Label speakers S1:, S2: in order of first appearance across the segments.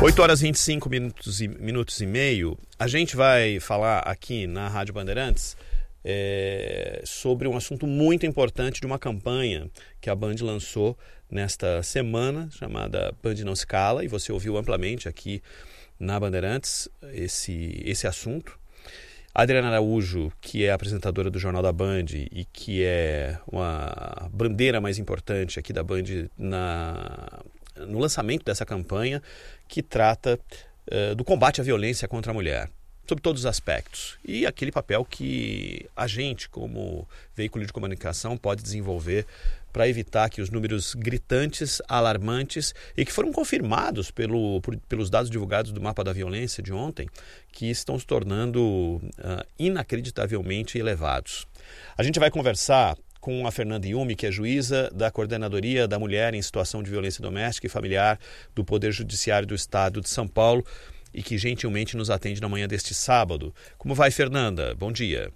S1: 8 horas e 25 minutos e meio. A gente vai falar aqui na Rádio Bandeirantes sobre um assunto muito importante de uma campanha que a Band lançou nesta semana, chamada Band Não Se Cala, e você ouviu amplamente aqui na Bandeirantes esse assunto. A Adriana Araújo, que é apresentadora do Jornal da Band e que é uma bandeira mais importante aqui da Band no lançamento dessa campanha, que trata do combate à violência contra a mulher, sob todos os aspectos, e aquele papel que a gente, como veículo de comunicação, pode desenvolver para evitar que os números gritantes, alarmantes, e que foram confirmados pelos dados divulgados do Mapa da Violência de ontem, que estão se tornando inacreditavelmente elevados. A gente vai conversar com a Fernanda Yumi, que é juíza da Coordenadoria da Mulher em Situação de Violência Doméstica e Familiar do Poder Judiciário do Estado de São Paulo e que gentilmente nos atende na manhã deste sábado. Como vai, Fernanda? Bom dia.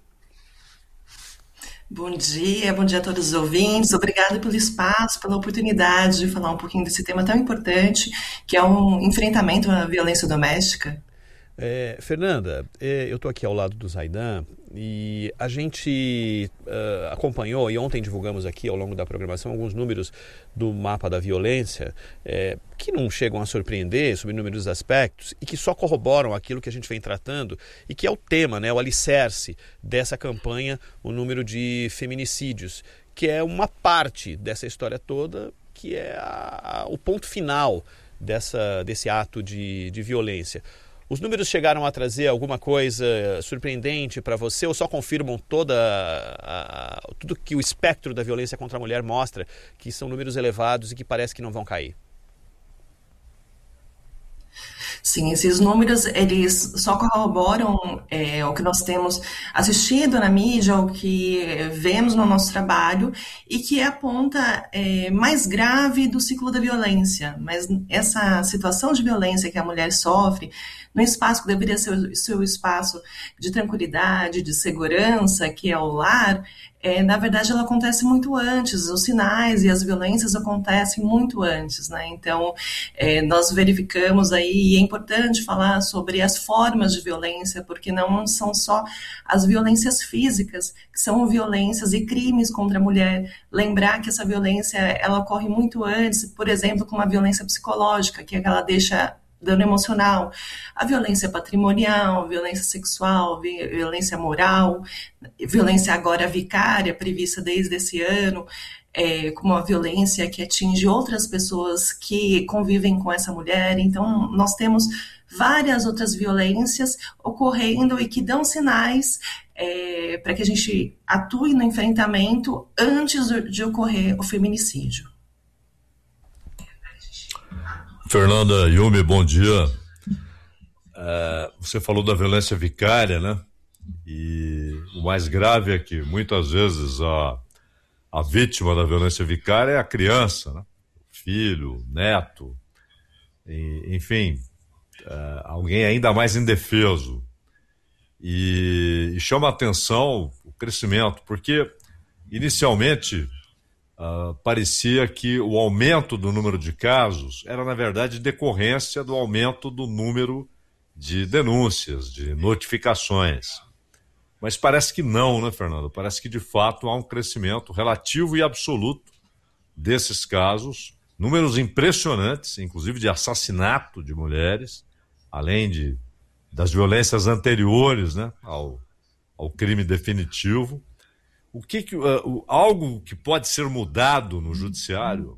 S2: Bom dia a todos os ouvintes. Obrigada pelo espaço, pela oportunidade de falar um pouquinho desse tema tão importante, que é um enfrentamento à violência doméstica.
S1: Fernanda, eu estou aqui ao lado do Zaidan e a gente acompanhou, e ontem divulgamos aqui ao longo da programação alguns números do Mapa da Violência que não chegam a surpreender sobre inúmeros aspectos e que só corroboram aquilo que a gente vem tratando e que é o tema, né, o alicerce dessa campanha, o número de feminicídios, que é uma parte dessa história toda, que é o ponto final desse ato de violência. Os números chegaram a trazer alguma coisa surpreendente para você ou só confirmam tudo que o espectro da violência contra a mulher mostra, que são números elevados e que parece que não vão cair?
S2: Sim, esses números, eles só corroboram o que nós temos assistido na mídia, o que vemos no nosso trabalho, e que é a ponta mais grave do ciclo da violência. Mas essa situação de violência que a mulher sofre, no espaço que deveria ser o seu espaço de tranquilidade, de segurança, que é o lar, na verdade ela acontece muito antes, os sinais e as violências acontecem muito antes, né? Então, nós verificamos aí, e é importante falar sobre as formas de violência, porque não são só as violências físicas, que são violências e crimes contra a mulher. Lembrar que essa violência, ela ocorre muito antes, por exemplo, com uma violência psicológica, que é que ela deixa dano emocional, a violência patrimonial, violência sexual, violência moral, violência agora vicária, prevista desde esse ano, como a violência que atinge outras pessoas que convivem com essa mulher. Então, nós temos várias outras violências ocorrendo e que dão sinais para que a gente atue no enfrentamento antes de ocorrer o feminicídio.
S3: Fernanda Yumi, bom dia. Você falou da violência vicária, né? E o mais grave é que muitas vezes a vítima da violência vicária é a criança, né? O filho, o neto, enfim, alguém ainda mais indefeso. E chama a atenção o crescimento, porque inicialmente parecia que o aumento do número de casos era, na verdade, decorrência do aumento do número de denúncias, de notificações. Mas parece que não, né, Fernando? Parece que, de fato, há um crescimento relativo e absoluto desses casos, números impressionantes, inclusive de assassinato de mulheres, além das violências anteriores, né, ao crime definitivo. Algo que pode ser mudado no judiciário,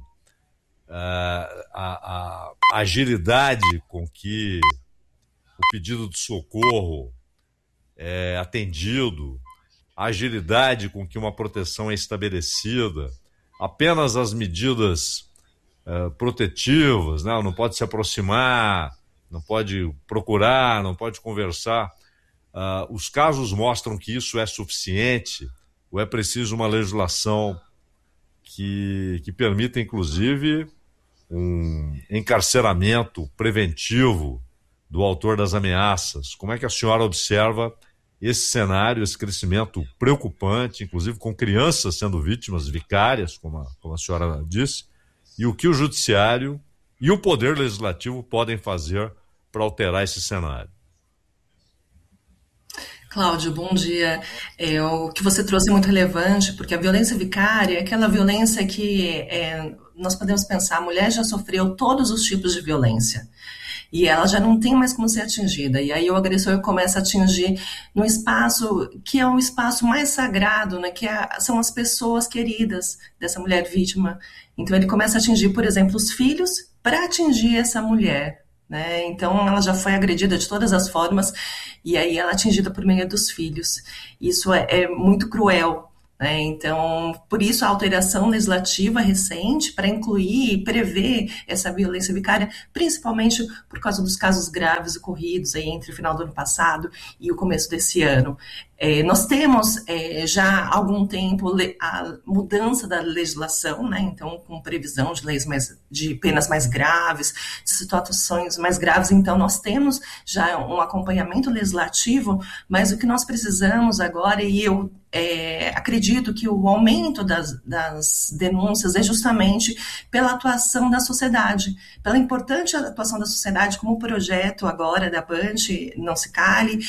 S3: a agilidade com que o pedido de socorro é atendido, a agilidade com que uma proteção é estabelecida, apenas as medidas protetivas, né? Não pode se aproximar, não pode procurar, não pode conversar. Os casos mostram que isso é suficiente, ou é preciso uma legislação que permita, inclusive, um encarceramento preventivo do autor das ameaças? Como é que a senhora observa esse cenário, esse crescimento preocupante, inclusive com crianças sendo vítimas vicárias, como a senhora disse, e o que o judiciário e o Poder Legislativo podem fazer para alterar esse cenário?
S2: Cláudio, bom dia. O que você trouxe é muito relevante, porque a violência vicária é aquela violência que nós podemos pensar, a mulher já sofreu todos os tipos de violência. E ela já não tem mais como ser atingida. E aí o agressor começa a atingir no espaço que é um espaço mais sagrado, né? São as pessoas queridas dessa mulher vítima. Então ele começa a atingir, por exemplo, os filhos para atingir essa mulher. Né? Então ela já foi agredida de todas as formas e aí ela é atingida por meio dos filhos. Isso é muito cruel. Né? Então, por isso a alteração legislativa recente para incluir e prever essa violência vicária, principalmente por causa dos casos graves ocorridos aí entre o final do ano passado e o começo desse ano. Nós temos já há algum tempo a mudança da legislação, né? Então, com previsão de leis de penas mais graves, de situações mais graves. Então, nós temos já um acompanhamento legislativo, mas o que nós precisamos agora, e eu acredito que o aumento das denúncias é justamente pela atuação da sociedade, pela importante atuação da sociedade, como o projeto agora da Band Não Se Cale,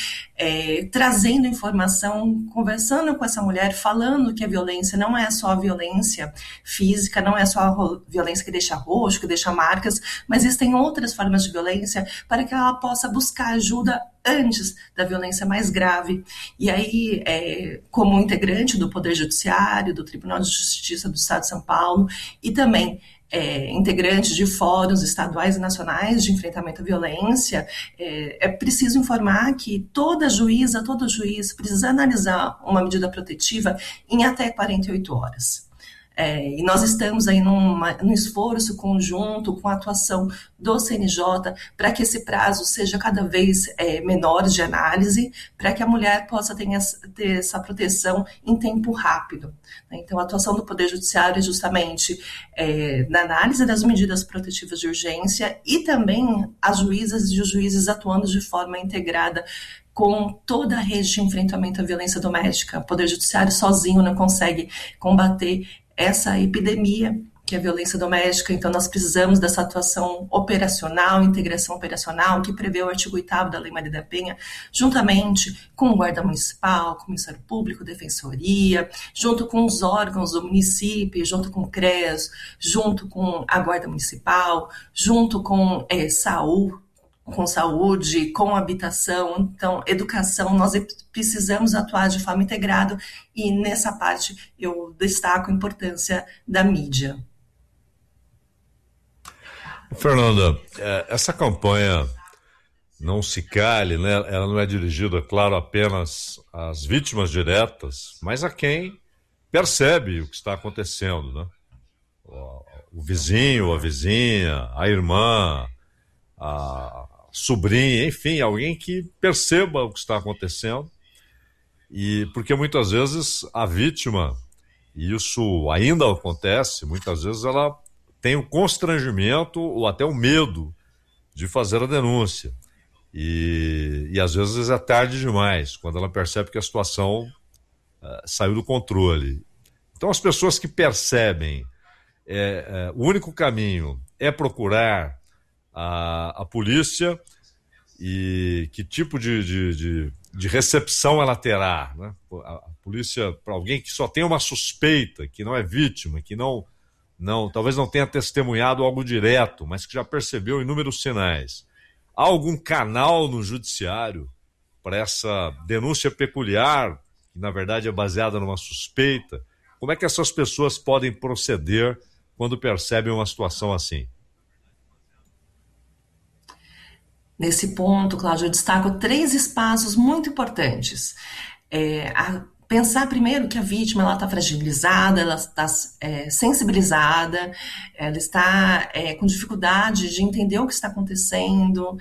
S2: trazendo informação, conversando com essa mulher, falando que a violência não é só a violência física, não é só a violência que deixa roxo, que deixa marcas, mas existem outras formas de violência para que ela possa buscar ajuda antes da violência mais grave. E aí, como integrante do Poder Judiciário, do Tribunal de Justiça do Estado de São Paulo, e também integrante de fóruns estaduais e nacionais de enfrentamento à violência, é preciso informar que toda juíza, todo juiz precisa analisar uma medida protetiva em até 48 horas. E nós estamos aí num esforço conjunto com a atuação do CNJ para que esse prazo seja cada vez menor de análise, para que a mulher possa ter essa proteção em tempo rápido. Então, a atuação do Poder Judiciário é justamente na análise das medidas protetivas de urgência e também as juízas e os juízes atuando de forma integrada com toda a rede de enfrentamento à violência doméstica. O Poder Judiciário sozinho não consegue combater essa epidemia que é a violência doméstica, então nós precisamos dessa atuação operacional, integração operacional, que prevê o artigo 8º da Lei Maria da Penha, juntamente com o Guarda Municipal, com o Ministério Público, Defensoria, junto com os órgãos do município, junto com o CREAS, junto com a Guarda Municipal, junto com saúde, com habitação, então, educação, nós precisamos atuar de forma integrada e nessa parte eu destaco a importância da mídia.
S3: Fernanda, essa campanha Não Se Cale, né, ela não é dirigida, claro, apenas às vítimas diretas, mas a quem percebe o que está acontecendo, né? O vizinho, a vizinha, a irmã, a sobrinha, enfim, alguém que perceba o que está acontecendo, e porque muitas vezes a vítima, e isso ainda acontece, muitas vezes ela tem o constrangimento ou até o medo de fazer a denúncia, e às vezes é tarde demais, quando ela percebe que a situação saiu do controle. Então as pessoas que percebem o único caminho é procurar a polícia e que tipo de recepção ela terá, né? A polícia, para alguém que só tem uma suspeita, que não é vítima, que talvez não tenha testemunhado algo direto, mas que já percebeu inúmeros sinais. Há algum canal no judiciário para essa denúncia peculiar, que na verdade é baseada numa suspeita? Como é que essas pessoas podem proceder quando percebem uma situação assim?
S2: Nesse ponto, Cláudio, eu destaco 3 espaços muito importantes. Pensar primeiro que a vítima está fragilizada, ela está sensibilizada, ela está com dificuldade de entender o que está acontecendo.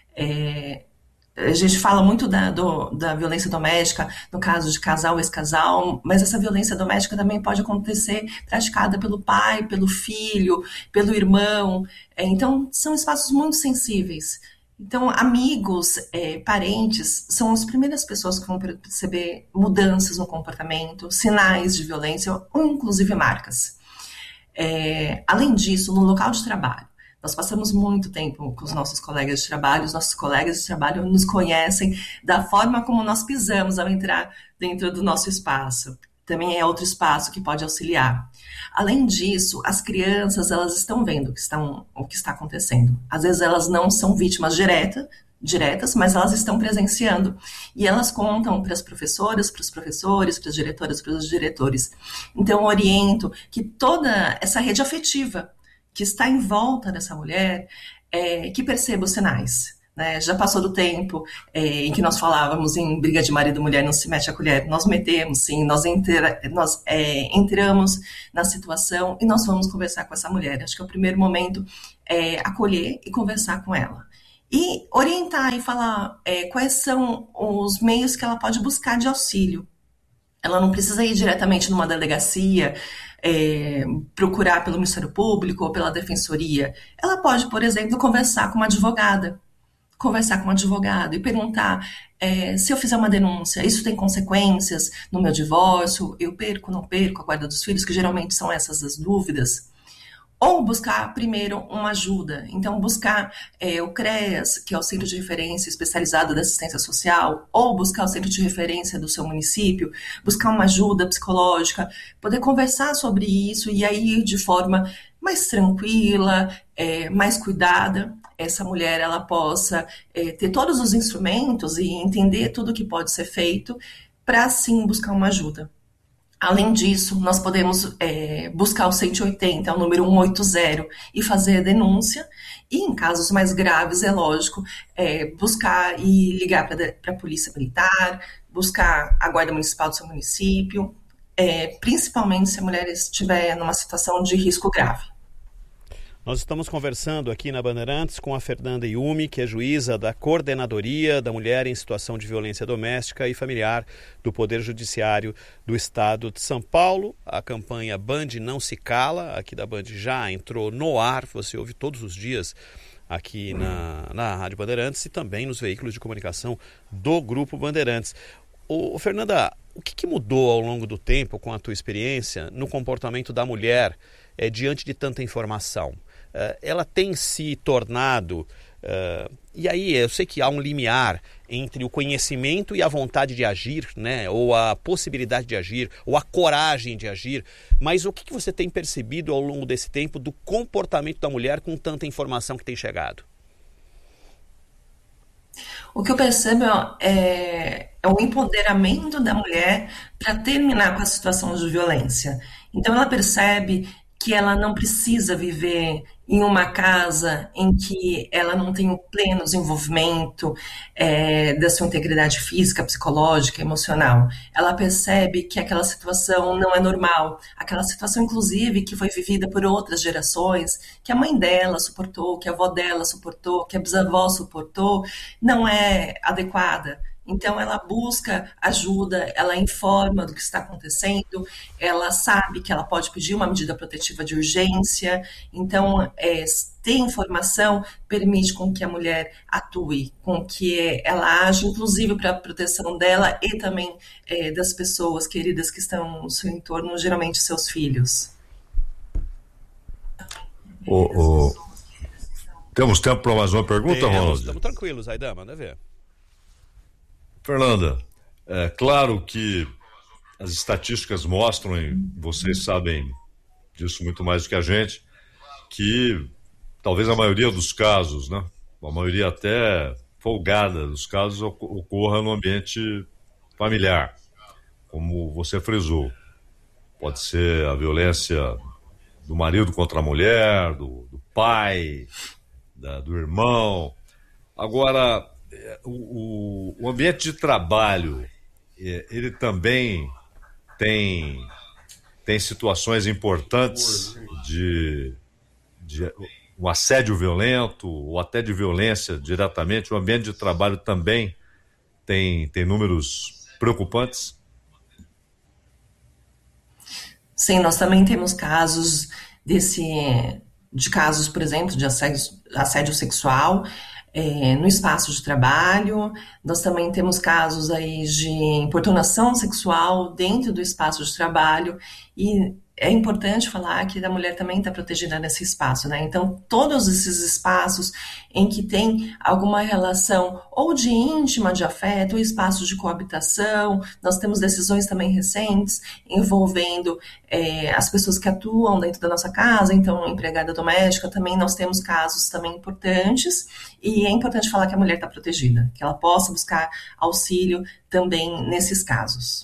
S2: A gente fala muito da violência doméstica no caso de casal ou ex-casal, mas essa violência doméstica também pode acontecer praticada pelo pai, pelo filho, pelo irmão. Então, são espaços muito sensíveis. Então, amigos, parentes, são as primeiras pessoas que vão perceber mudanças no comportamento, sinais de violência ou inclusive marcas. Além disso, no local de trabalho, Nós passamos muito tempo com os nossos colegas de trabalho, os nossos colegas de trabalho nos conhecem da forma como nós pisamos ao entrar dentro do nosso espaço. Também é outro espaço que pode auxiliar. Além disso, as crianças, elas estão vendo o que está acontecendo. Às vezes elas não são vítimas diretas, mas elas estão presenciando. E elas contam para as professoras, para os professores, para as diretoras, para os diretores. Então, eu oriento que toda essa rede afetiva que está em volta dessa mulher, que perceba os sinais. Né? Já passou do tempo em que nós falávamos em briga de marido e mulher, não se mete a colher. Nós metemos, sim, nós entramos na situação e nós vamos conversar com essa mulher. Acho que é o primeiro momento acolher e conversar com ela. E orientar e falar quais são os meios que ela pode buscar de auxílio. Ela não precisa ir diretamente numa delegacia, procurar pelo Ministério Público ou pela Defensoria. Ela pode, por exemplo, conversar com uma advogada e perguntar se eu fizer uma denúncia, isso tem consequências no meu divórcio, eu perco, não perco a guarda dos filhos, que geralmente são essas as dúvidas. Ou buscar primeiro uma ajuda. Então, buscar o CREAS, que é o Centro de Referência Especializado da Assistência Social, ou buscar o Centro de Referência do seu município, buscar uma ajuda psicológica, poder conversar sobre isso e aí de forma mais tranquila, mais cuidada, essa mulher ela possa ter todos os instrumentos e entender tudo o que pode ser feito para, sim, buscar uma ajuda. Além disso, nós podemos buscar o 180, o número 180, e fazer a denúncia. E em casos mais graves, é lógico, buscar e ligar para a Polícia Militar, buscar a Guarda Municipal do seu município, principalmente se a mulher estiver numa situação de risco grave.
S1: Nós estamos conversando aqui na Bandeirantes com a Fernanda Yumi, que é juíza da Coordenadoria da Mulher em Situação de Violência Doméstica e Familiar do Poder Judiciário do Estado de São Paulo. A campanha Band Não Se Cala, aqui da Band, já entrou no ar, você ouve todos os dias aqui na Rádio Bandeirantes e também nos veículos de comunicação do Grupo Bandeirantes. Fernanda, o que mudou ao longo do tempo, com a tua experiência, no comportamento da mulher diante de tanta informação? Ela tem se tornado, e aí eu sei que há um limiar entre o conhecimento e a vontade de agir, né? Ou a possibilidade de agir, ou a coragem de agir, mas o que você tem percebido ao longo desse tempo do comportamento da mulher com tanta informação que tem chegado?
S2: O que eu percebo é o empoderamento da mulher para terminar com a situação de violência. Então ela percebe que ela não precisa viver em uma casa em que ela não tem o pleno desenvolvimento da sua integridade física, psicológica, emocional. Ela percebe que aquela situação não é normal, aquela situação, inclusive, que foi vivida por outras gerações, que a mãe dela suportou, que a avó dela suportou, que a bisavó suportou, não é adequada. Então, ela busca ajuda, ela informa do que está acontecendo, ela sabe que ela pode pedir uma medida protetiva de urgência. Então, ter informação permite com que a mulher atue, com que ela age, inclusive para a proteção dela e também das pessoas queridas que estão no seu entorno, geralmente seus filhos.
S3: Temos tempo para mais uma pergunta, Ronald?
S1: Estamos tranquilos, Aidã, manda ver.
S3: Fernanda, é claro que as estatísticas mostram, e vocês sabem disso muito mais do que a gente, que talvez a maioria dos casos, né, a maioria até folgada dos casos, ocorra no ambiente familiar, como você frisou. Pode ser a violência do marido contra a mulher, do pai, do irmão. Agora, o ambiente de trabalho, ele também tem situações importantes de um assédio violento ou até de violência diretamente. O ambiente de trabalho também tem números preocupantes?
S2: Sim, nós também temos casos casos, por exemplo, de assédio sexual no espaço de trabalho. Nós também temos casos aí de importunação sexual dentro do espaço de trabalho e é importante falar que a mulher também está protegida nesse espaço, né? Então, todos esses espaços em que tem alguma relação ou de íntima, de afeto, ou espaços de coabitação, nós temos decisões também recentes envolvendo as pessoas que atuam dentro da nossa casa, então, empregada doméstica, também nós temos casos também importantes, e é importante falar que a mulher está protegida, que ela possa buscar auxílio também nesses casos.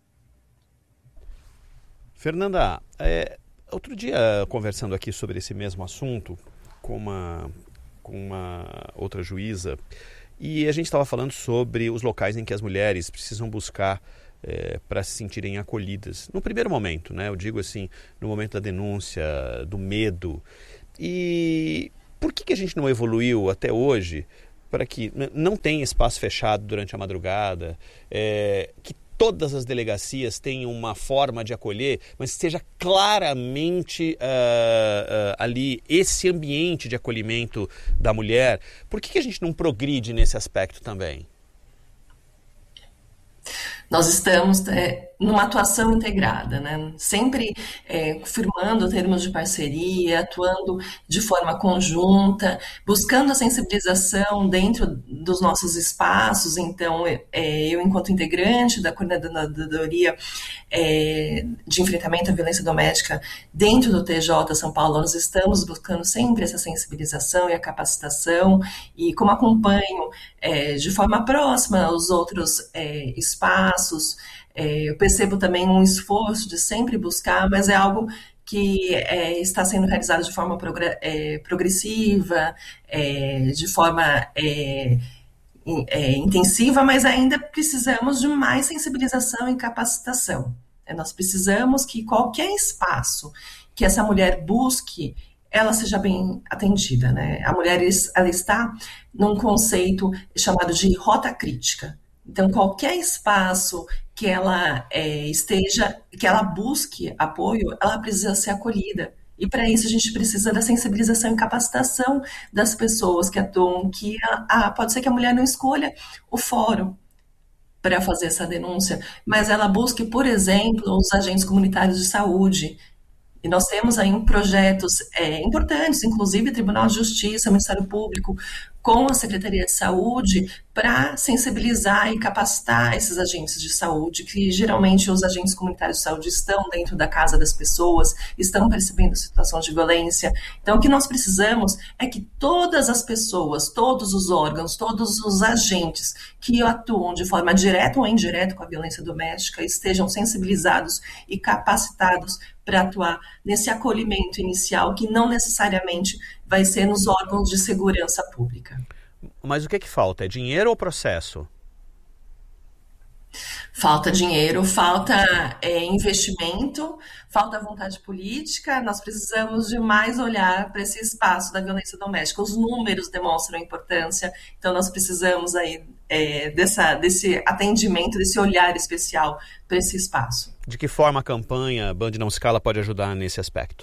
S1: Fernanda, outro dia, conversando aqui sobre esse mesmo assunto com uma outra juíza, e a gente estava falando sobre os locais em que as mulheres precisam buscar para se sentirem acolhidas. No primeiro momento, né? Eu digo assim, no momento da denúncia, do medo. E por que a gente não evoluiu até hoje para que não tenha espaço fechado durante a madrugada, que todas as delegacias tenham uma forma de acolher, mas seja claramente ali esse ambiente de acolhimento da mulher? Por que a gente não progride nesse aspecto também?
S2: Nós estamos numa atuação integrada, né? Sempre firmando termos de parceria, atuando de forma conjunta, buscando a sensibilização dentro dos nossos espaços. Então, eu, enquanto integrante da Coordenadoria de Enfrentamento à Violência Doméstica dentro do TJ São Paulo, nós estamos buscando sempre essa sensibilização e a capacitação, e como acompanho de forma próxima os outros espaços, eu percebo também um esforço de sempre buscar, mas é algo que está sendo realizado de forma progressiva, de forma intensiva, mas ainda precisamos de mais sensibilização e capacitação. Nós precisamos que qualquer espaço que essa mulher busque, ela seja bem atendida, né? A mulher, ela está num conceito chamado de rota crítica. Então, qualquer espaço que ela esteja, que ela busque apoio, ela precisa ser acolhida. E para isso a gente precisa da sensibilização e capacitação das pessoas que atuam, que pode ser que a mulher não escolha o fórum para fazer essa denúncia, mas ela busque, por exemplo, os agentes comunitários de saúde. E nós temos aí projetos importantes, inclusive Tribunal de Justiça, Ministério Público, com a Secretaria de Saúde, para sensibilizar e capacitar esses agentes de saúde, que geralmente os agentes comunitários de saúde estão dentro da casa das pessoas, estão percebendo situação de violência. Então, o que nós precisamos é que todas as pessoas, todos os órgãos, todos os agentes que atuam de forma direta ou indireta com a violência doméstica estejam sensibilizados e capacitados para atuar nesse acolhimento inicial, que não necessariamente vai ser nos órgãos de segurança pública.
S1: Mas o que falta? É dinheiro ou processo?
S2: Falta dinheiro, falta investimento, falta vontade política. Nós precisamos de mais olhar para esse espaço da violência doméstica. Os números demonstram a importância, então nós precisamos aí desse atendimento, desse olhar especial para esse espaço.
S1: De que forma a campanha Band Não Se Cala pode ajudar nesse aspecto?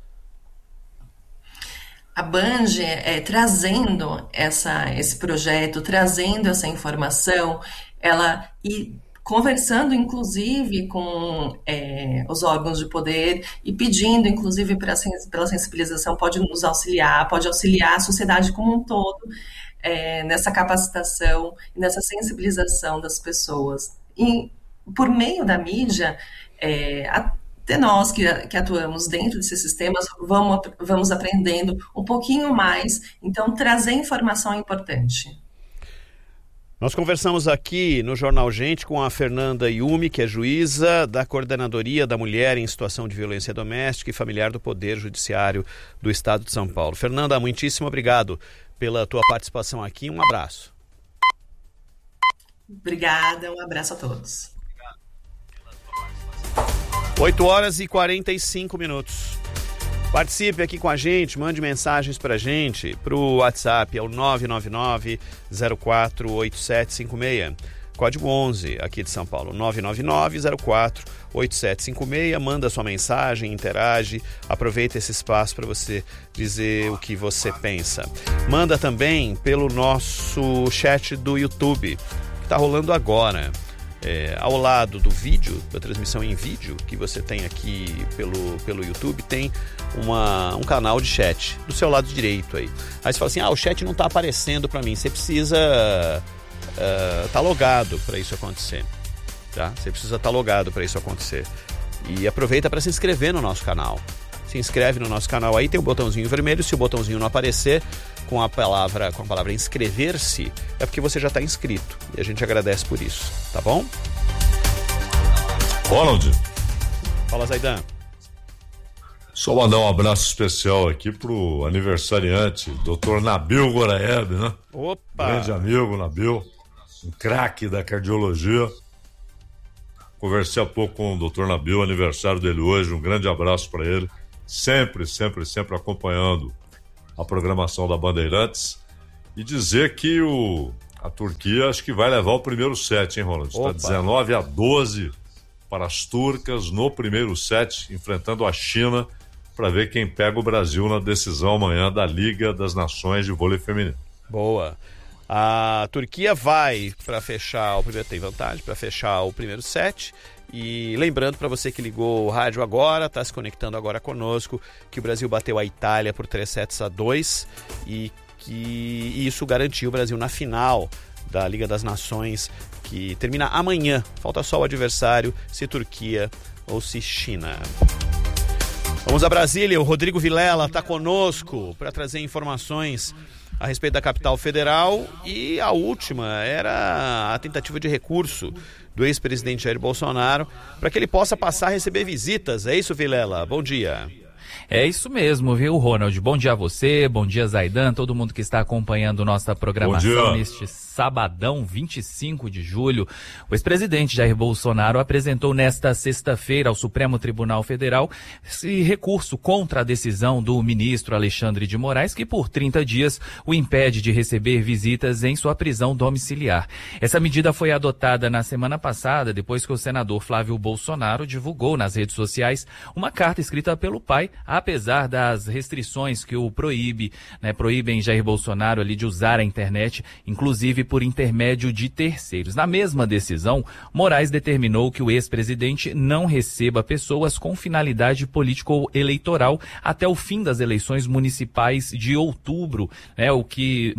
S2: A Band trazendo esse projeto, trazendo essa informação, e conversando inclusive com os órgãos de poder e pedindo inclusive pela sensibilização, pode nos auxiliar, pode auxiliar a sociedade como um todo nessa capacitação, nessa sensibilização das pessoas. E por meio da mídia, até nós que atuamos dentro desses sistemas, vamos aprendendo um pouquinho mais. Então, trazer informação é importante.
S1: Nós conversamos aqui no Jornal Gente com a Fernanda Yumi, que é juíza da Coordenadoria da Mulher em Situação de Violência Doméstica e Familiar do Poder Judiciário do Estado de São Paulo. Fernanda, muitíssimo obrigado pela tua participação aqui. Um abraço.
S2: Obrigada, um abraço a todos.
S1: 8h45. Participe aqui com a gente, mande mensagens pra gente, pro WhatsApp, é o 999-048756, código 11 aqui de São Paulo, 999-048756, manda sua mensagem, interage, aproveita esse espaço para você dizer o que você pensa. Manda também pelo nosso chat do YouTube, que está rolando agora. Ao lado do vídeo, da transmissão em vídeo, que você tem aqui pelo YouTube, tem um canal de chat, do seu lado direito aí. Aí você fala assim, o chat não está aparecendo para mim, você precisa estar logado para isso acontecer. Tá? Você precisa estar logado para isso acontecer. E aproveita para se inscrever no nosso canal. Se inscreve no nosso canal aí, tem o botãozinho vermelho. Se o botãozinho não aparecer com a palavra inscrever-se, é porque você já está inscrito. E a gente agradece por isso, tá bom?
S3: Ronald.
S1: Fala, Zaidan.
S3: Só mandar um abraço especial aqui pro aniversariante, Dr. Nabil Goraeb, né?
S1: Opa!
S3: Grande amigo, Nabil, um craque da cardiologia. Conversei há pouco com o Dr. Nabil, aniversário dele hoje, um grande abraço para ele. Sempre acompanhando a programação da Bandeirantes. E dizer que a Turquia acho que vai levar o primeiro set, hein, Ronald? Está 19-12 para as turcas no primeiro set, enfrentando a China, para ver quem pega o Brasil na decisão amanhã da Liga das Nações de Vôlei Feminino.
S1: Boa. A Turquia vai para fechar o primeiro, tem vantagem para fechar o primeiro set. E lembrando para você que ligou o rádio agora, está se conectando agora conosco, que o Brasil bateu a Itália por 3-2 e que isso garantiu o Brasil na final da Liga das Nações, que termina amanhã. Falta só o adversário, se Turquia ou se China. Vamos a Brasília, o Rodrigo Vilela está conosco para trazer informações a respeito da capital federal, e a última era a tentativa de recurso do ex-presidente Jair Bolsonaro para que ele possa passar a receber visitas. É isso, Vilela? Bom dia.
S4: É isso mesmo, viu, Ronald? Bom dia a você, bom dia, Zaidan, todo mundo que está acompanhando nossa programação neste sabadão, 25 de julho. O ex-presidente Jair Bolsonaro apresentou nesta sexta-feira ao Supremo Tribunal Federal esse recurso contra a decisão do ministro Alexandre de Moraes, que por 30 dias o impede de receber visitas em sua prisão domiciliar. Essa medida foi adotada na semana passada, depois que o senador Flávio Bolsonaro divulgou nas redes sociais uma carta escrita pelo pai, apesar das restrições que o proíbem Jair Bolsonaro ali de usar a internet, inclusive por intermédio de terceiros. Na mesma decisão, Moraes determinou que o ex-presidente não receba pessoas com finalidade político-eleitoral até o fim das eleições municipais de outubro, que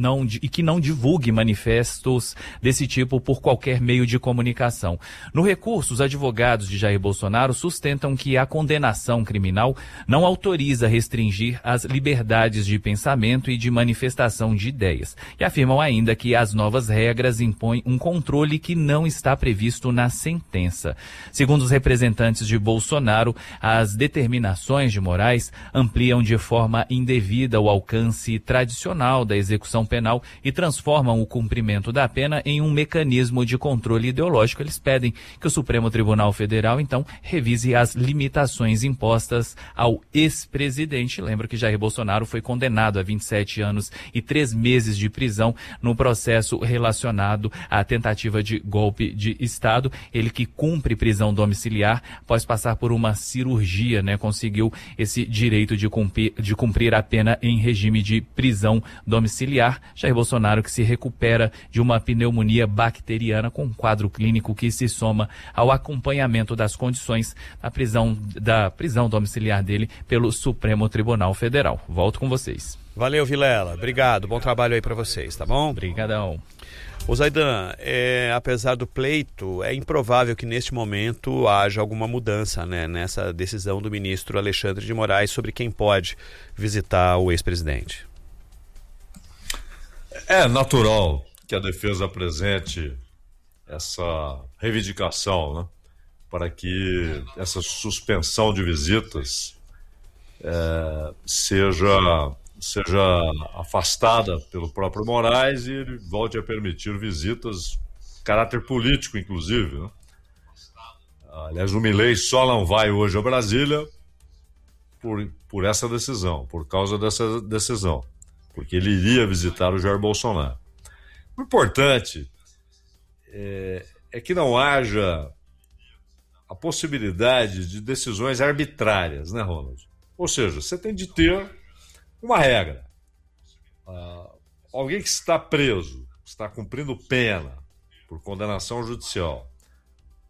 S4: não divulgue manifestos desse tipo por qualquer meio de comunicação. No recurso, os advogados de Jair Bolsonaro sustentam que a condenação criminal não autoriza restringir as liberdades de pensamento e de manifestação de ideias. E afirmam ainda que as novas regras impõem um controle que não está previsto na sentença. Segundo os representantes de Bolsonaro, as determinações de Moraes ampliam de forma indevida o alcance tradicional da execução penal e transformam o cumprimento da pena em um mecanismo de controle ideológico. Eles pedem que o Supremo Tribunal Federal, então, revise as limitações impostas ao ex-presidente. Lembro que Jair Bolsonaro foi condenado a 27 anos e 3 meses de prisão no processo relacionado à tentativa de golpe de Estado. Ele que cumpre prisão domiciliar após passar por uma cirurgia, conseguiu esse direito de cumprir a pena em regime de prisão domiciliar. Jair Bolsonaro que se recupera de uma pneumonia bacteriana com um quadro clínico que se soma ao acompanhamento das condições da prisão domiciliar dele pelo Supremo Tribunal Federal. Volto com vocês.
S1: Valeu, Vilela. Obrigado. Bom trabalho aí para vocês, tá bom?
S4: Obrigadão.
S1: Ô Zaidan, apesar do pleito, é improvável que neste momento haja alguma mudança, nessa decisão do ministro Alexandre de Moraes sobre quem pode visitar o ex-presidente.
S3: É natural que a defesa apresente essa reivindicação, para que essa suspensão de visitas seja afastada pelo próprio Moraes e ele volte a permitir visitas de caráter político, inclusive. Aliás, o Milei só não vai hoje a Brasília por essa decisão, por causa dessa decisão, porque ele iria visitar o Jair Bolsonaro. O importante é que não haja a possibilidade de decisões arbitrárias, Ronald? Ou seja, você tem de ter uma regra. Alguém que está preso, está cumprindo pena por condenação judicial,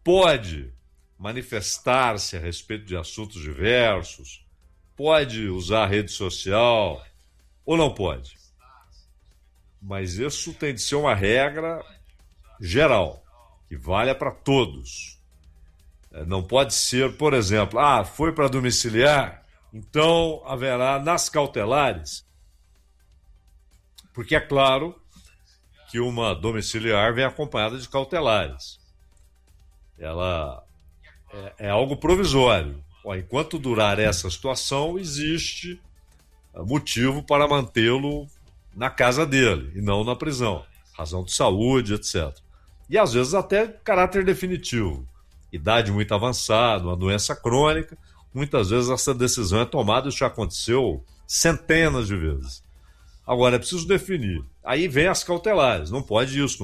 S3: pode manifestar-se a respeito de assuntos diversos, pode usar a rede social ou não pode. Mas isso tem de ser uma regra geral, que valha para todos. Não pode ser, por exemplo, foi para domiciliar, então haverá nas cautelares. Porque é claro que uma domiciliar vem acompanhada de cautelares. Ela é algo provisório. Enquanto durar essa situação, existe motivo para mantê-lo na casa dele e não na prisão. Razão de saúde, etc. E às vezes até caráter definitivo. Idade muito avançada, uma doença crônica. Muitas vezes essa decisão é tomada, isso já aconteceu centenas de vezes. Agora, é preciso definir. Aí vem as cautelares, não pode isso,